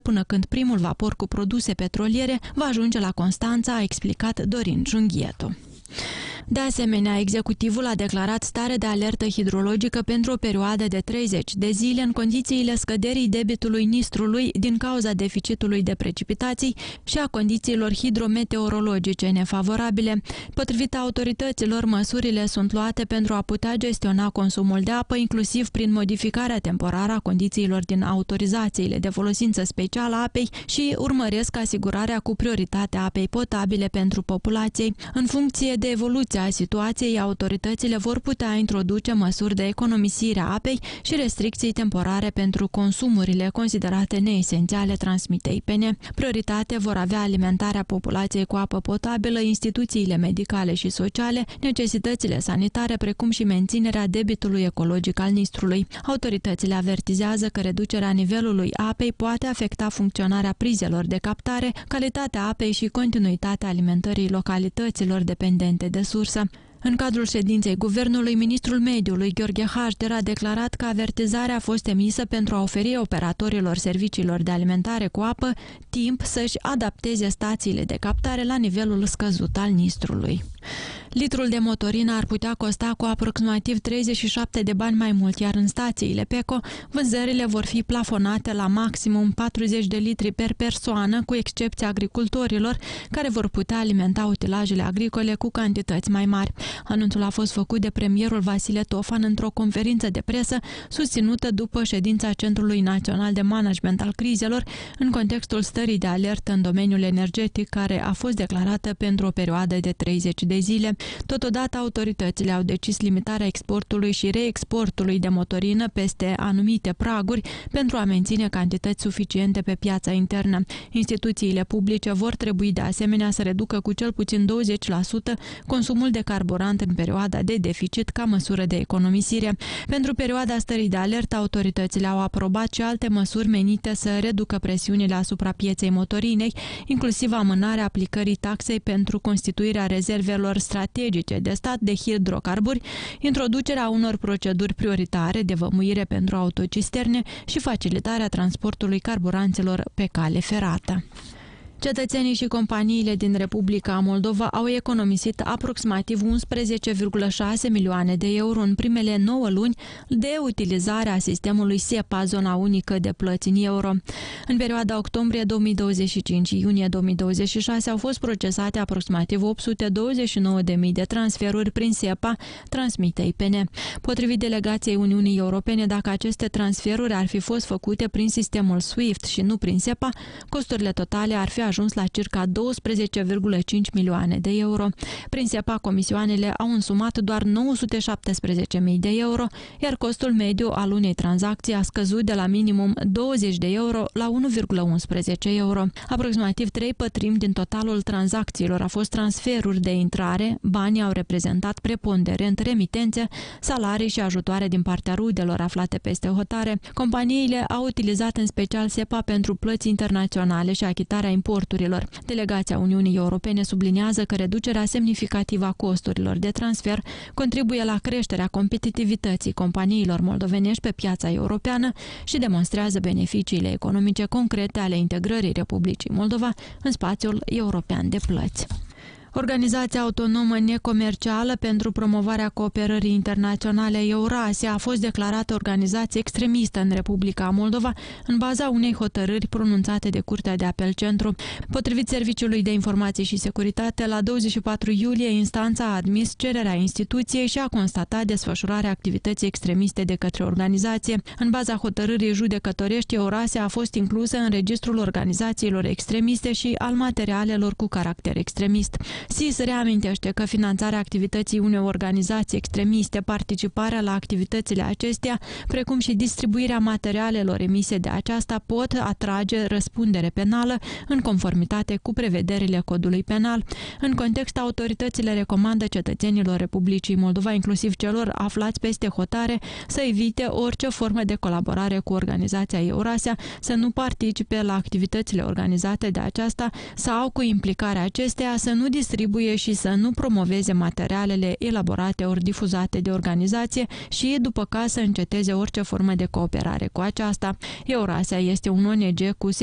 până când primul vapor cu produse petroliere va ajunge la Constanța, a explicat Dorin Junghietu. De asemenea, executivul a declarat stare de alertă hidrologică pentru o perioadă de 30 de zile în condițiile scăderii debitului Nistrului din cauza deficitului de precipitații și a condițiilor hidrometeorologice nefavorabile. Potrivit autorităților, măsurile sunt luate pentru a putea gestiona consumul de apă, inclusiv prin modificarea temporară a condițiilor din autorizațiile de folosință specială a apei și urmăresc asigurarea cu prioritate a apei potabile pentru populație. În funcție de evoluția situației, autoritățile vor putea introduce măsuri de economisire a apei și restricții temporare pentru consumurile considerate neesențiale, transmite IPN. Prioritate vor avea alimentarea populației cu apă potabilă, instituțiile medicale și sociale, necesitățile sanitare, precum și menținerea debitului ecologic al Nistrului. Autoritățile avertizează că reducerea nivelului apei poate afecta funcționarea prizelor de captare, calitatea apei și continuitatea alimentării localităților dependente de sursă. În cadrul ședinței Guvernului, ministrul Mediului, Gheorghe Hașder, a declarat că avertizarea a fost emisă pentru a oferi operatorilor serviciilor de alimentare cu apă timp să-și adapteze stațiile de captare la nivelul scăzut al Nistrului. Litrul de motorină ar putea costa cu aproximativ 37 de bani mai mult, iar în stațiile PECO vânzările vor fi plafonate la maximum 40 de litri per persoană, cu excepția agricultorilor, care vor putea alimenta utilajele agricole cu cantități mai mari. Anunțul a fost făcut de premierul Vasile Tofan într-o conferință de presă susținută după ședința Centrului Național de Management al Crizelor, în contextul stării de alertă în domeniul energetic, care a fost declarată pentru o perioadă de 30 de zile. Totodată, autoritățile au decis limitarea exportului și reexportului de motorină peste anumite praguri pentru a menține cantități suficiente pe piața internă. Instituțiile publice vor trebui de asemenea să reducă cu cel puțin 20% consumul de carburant în perioada de deficit ca măsură de economisire. Pentru perioada stării de alertă, autoritățile au aprobat și alte măsuri menite să reducă presiunile asupra pieței motorinei, inclusiv amânarea aplicării taxei pentru constituirea rezervelor strategice de stat de hidrocarburi, introducerea unor proceduri prioritare de vămuire pentru autocisterne și facilitarea transportului carburanților pe cale ferată. Cetățenii și companiile din Republica Moldova au economisit aproximativ 11,6 milioane de euro în primele 9 luni de utilizare a sistemului SEPA, zona unică de plăți în euro. În perioada octombrie 2025-iunie 2026 au fost procesate aproximativ 829.000 de transferuri prin SEPA, transmite IPN. Potrivit delegației Uniunii Europene, dacă aceste transferuri ar fi fost făcute prin sistemul SWIFT și nu prin SEPA, costurile totale ar fi ajuns la circa 12,5 milioane de euro. Prin SEPA, comisioanele au însumat doar 917.000 de euro, iar costul mediu al unei tranzacții a scăzut de la minimum 20 de euro la 1,11 euro. Aproximativ 3/4 din totalul tranzacțiilor a fost transferuri de intrare, banii au reprezentat preponderent remitențe, salarii și ajutoare din partea rudelor aflate peste hotare. Companiile au utilizat în special SEPA pentru plăți internaționale și achitarea importurilor. Delegația Uniunii Europene subliniază că reducerea semnificativă a costurilor de transfer contribuie la creșterea competitivității companiilor moldovenești pe piața europeană și demonstrează beneficiile economice concrete ale integrării Republicii Moldova în spațiul european de plăți. Organizația autonomă necomercială pentru promovarea cooperării internaționale Eurasia a fost declarată organizație extremistă în Republica Moldova în baza unei hotărâri pronunțate de Curtea de Apel Centru. Potrivit Serviciului de Informații și Securitate, la 24 iulie, instanța a admis cererea instituției și a constatat desfășurarea activității extremiste de către organizație. În baza hotărârii judecătorești, Eurasia a fost inclusă în registrul organizațiilor extremiste și al materialelor cu caracter extremist. SIS reamintește că finanțarea activității unei organizații extremiste, participarea la activitățile acesteia, precum și distribuirea materialelor emise de aceasta pot atrage răspundere penală în conformitate cu prevederile codului penal. În context, autoritățile recomandă cetățenilor Republicii Moldova, inclusiv celor aflați peste hotare, să evite orice formă de colaborare cu organizația Eurasia, să nu participe la activitățile organizate de aceasta sau, cu implicarea acesteia, să nu distribuie și să nu promoveze materialele elaborate ori difuzate de organizație și, după caz, să înceteze orice formă de cooperare cu aceasta. Eurasia este un ONG cu